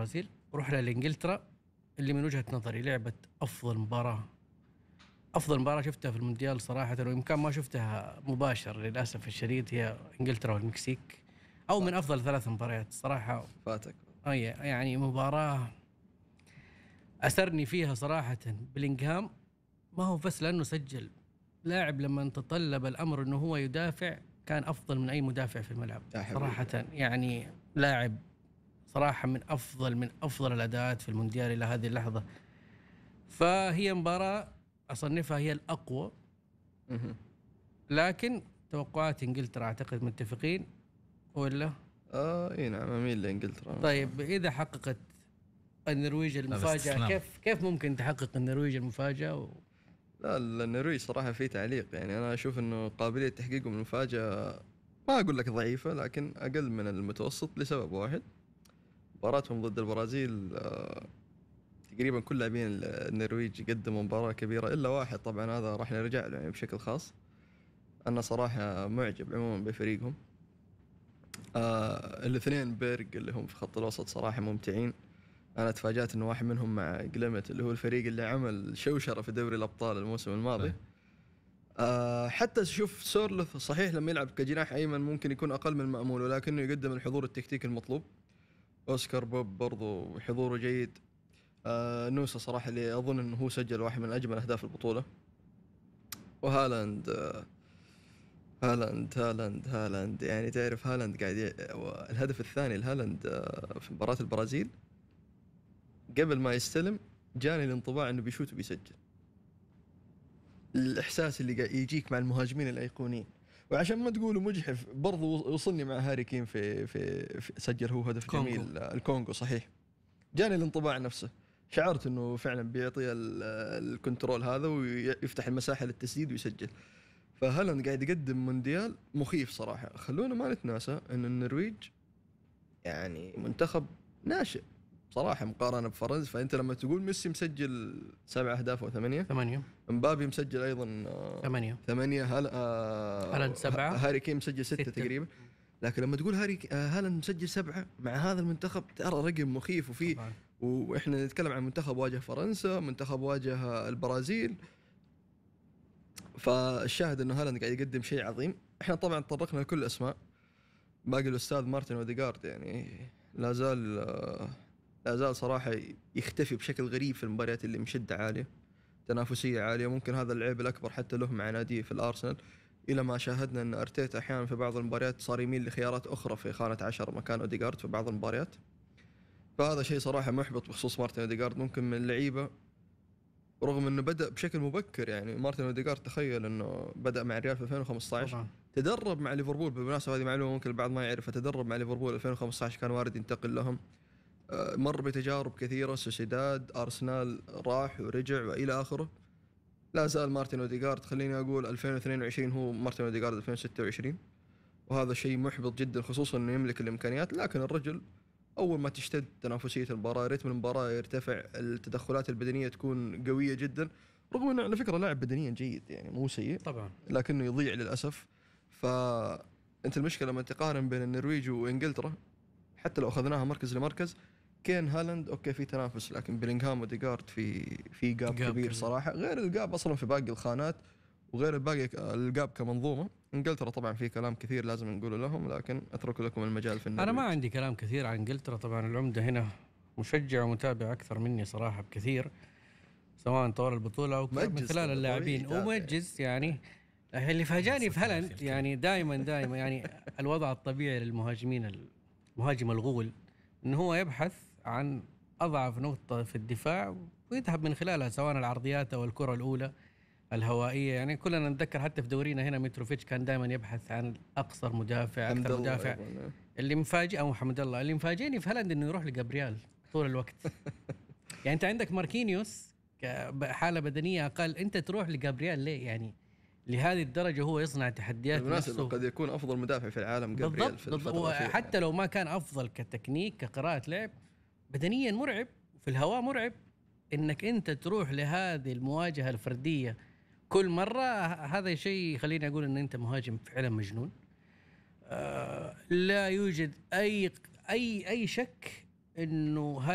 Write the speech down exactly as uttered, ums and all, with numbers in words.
البرازيل، روح لإنجلترا اللي من وجهة نظري لعبت أفضل مباراة أفضل مباراة شفتها في المونديال صراحة، ويمكن ما شفتها مباشر للأسف الشديد، هي إنجلترا والمكسيك، أو من أفضل ثلاث مباريات صراحة. فاتك أي يعني مباراة أسرني فيها صراحة بلينغهام، ما هو بس لأنه سجل، لاعب لما تطلب الأمر أنه هو يدافع كان أفضل من أي مدافع في الملعب صراحة. يعني لاعب صراحة من أفضل من أفضل الأداءات في المونديال إلى هذه اللحظة. فهي مباراة أصنفها هي الأقوى، لكن توقعات إنجلترا أعتقد متفقين ولا؟ آه إيه نعم أميل لإنجلترا. طيب إذا حققت النرويج المفاجأة، كيف كيف ممكن تحقق النرويج المفاجأة و... لا النرويج صراحة في تعليق، يعني أنا أشوف إنه قابلية تحقيقهم المفاجأة ما أقول لك ضعيفة، لكن أقل من المتوسط لسبب واحد. مباراتهم ضد البرازيل آه تقريبا كل لاعبين النرويج قدموا مباراة كبيرة إلا واحد، طبعا هذا راح نرجع له يعني بشكل خاص. أنا صراحة معجب عموما بفريقهم. آه الاثنين بيرج اللي هم في خط الوسط صراحة ممتعين. أنا تفاجأت إنه واحد منهم مع جليمت اللي هو الفريق اللي عمل شوشرة في دوري الأبطال الموسم الماضي. آه حتى شوف سورلوث صحيح لما يلعب كجناح أيمن ممكن يكون أقل من المأمول، ولكنه يقدم الحضور التكتيكي المطلوب. أوسكار بوب برضو حضوره جيد. آه نوسا صراحة اللي أظن إنه هو سجل واحد من أجمل أهداف البطولة. وهالاند آه هالاند هالاند هالاند يعني تعرف هالاند قاعد ي... الهدف الثاني لهالاند آه في مباراة البرازيل قبل ما يستلم جاني الانطباع إنه بيشوت وبيسجل. الإحساس اللي قاعد يجيك مع المهاجمين الأيقونيين، وعشان ما تقولوا مجحف برضو وصلني مع هاري كين في, في, في سجل هو هدف كونغو. جميل الكونغو صحيح، جاني الانطباع نفسه، شعرت إنه فعلا بيعطي الكنترول هذا ويفتح المساحة للتسديد ويسجل. فهالاند قاعد يقدم مونديال مخيف صراحة. خلونا ما نتناسى إن النرويج يعني منتخب ناشئ صراحة مقارنة بفرنسا. فأنت لما تقول ميسي مسجل سبع أهداف أو ثمانية ثمانية مبابي مسجل أيضا ثمانية ثمانية هل آه هالاند سبعة، هاري كين مسجل ستة, ستة تقريبا. لكن لما تقول هاري آه هالاند مسجل سبعة مع هذا المنتخب ترى رقم مخيف. وفي وإحنا نتكلم عن منتخب واجه فرنسا، منتخب واجه البرازيل. فالشاهد إنه هالاند قاعد يقدم شيء عظيم. إحنا طبعا تطرقنا لكل الأسماء، باقي الأستاذ مارتن أوديغارد يعني لا زال آه لا زال صراحة يختفي بشكل غريب في المباريات اللي مشدة عالية، تنافسية عالية. ممكن هذا العيب الأكبر حتى له مع ناديه في الأرسنال، إلى ما شاهدنا أن أرتيتا أحيانا في بعض المباريات صار يميل لخيارات أخرى في خانة عشر مكان أوديغارد في بعض المباريات. فهذا شيء صراحة محبط بخصوص مارتن أوديغارد. ممكن من اللعيبة رغم أنه بدأ بشكل مبكر، يعني مارتن أوديغارد تخيل أنه بدأ مع الريال في ألفين وخمسة عشر طبعا. تدرب مع ليفربول بالمناسبة، هذه معلومة ممكن البعض ما يعرفها، تدرب مع ليفربول ألفين وخمسة عشر كان وارد ينتقل لهم. مر بتجارب كثيرة، سوسيداد، أرسنال، راح ورجع وإلى آخره. لا زال مارتن أوديغارد خليني أقول ألفين واثنين وعشرين هو مارتن أوديغارد ألفين وستة وعشرين، وهذا شيء محبط جدا خصوصا أنه يملك الإمكانيات. لكن الرجل أول ما تشتد تنافسية المباراة، رتم المباراة يرتفع، التدخلات البدنية تكون قوية جدا، رغم أنه على فكرة لاعب بدنيا جيد يعني مو سيء طبعا، لكنه يضيع للأسف. فأنت المشكلة لما تقارن بين النرويج وإنجلترا، حتى لو أخذناها مركز لمركز، كين هالاند أوكي في تنافس، لكن بيلينغهام وديغارد في في جاب كبير, كبير صراحة، غير الجاب أصلا في باقي الخانات وغير الباقي الجاب كمنظومة. إنجلترا طبعا في كلام كثير لازم نقوله لهم، لكن أترك لكم المجال في النرويج. أنا ما عندي كلام كثير عن إنجلترا طبعا، العمدة هنا مشجع ومتابع أكثر مني صراحة بكثير، سواء طوال البطولة أو من خلال اللاعبين ومجز. يعني اللي فاجأني في هالاند يعني دائما دائما يعني الوضع الطبيعي للمهاجمين، المهاجم الغول إنه هو يبحث عن أضعف نقطة في الدفاع ويذهب من خلالها، سواء العرضيات أو الكرة الأولى الهوائية. يعني كلنا نتذكر حتى في دورينا هنا متروفيتش كان دائما يبحث عن أقصر مدافع، أكثر مدافع. اللي مفاجئ أو محمد الله اللي مفاجئني في هالاند إنه يروح لجابريال طول الوقت. يعني أنت عندك ماركينيوس كحالة بدنية أقل، أنت تروح لجابريال ليه؟ يعني لهذه الدرجة هو يصنع تحديات نفسه، قد يكون أفضل مدافع في العالم جابريال في الفترة حتى لو ما كان أفضل كتكنيك كقراءة لعب، بدنيا مرعب، في الهواء مرعب. إنك أنت تروح لهذه المواجهة الفردية كل مرة، هذا شيء يخليني أقول إن أنت مهاجم فعلا مجنون. آه لا يوجد أي أي أي شك إنه